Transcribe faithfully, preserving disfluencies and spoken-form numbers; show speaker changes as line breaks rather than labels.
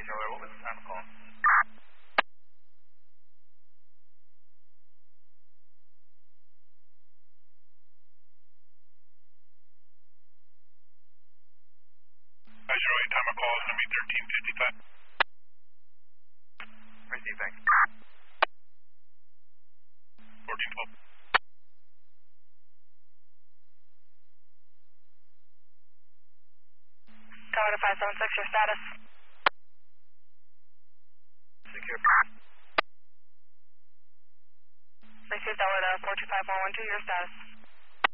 Taylor, what was the time of call?
five zero eight, time of call is going to be thirteen fifty-five.
Receive, thanks.
fourteen twelve.
Tower to five seven six, your status?
Secure.
Receive Tower to four two five one one two, your status?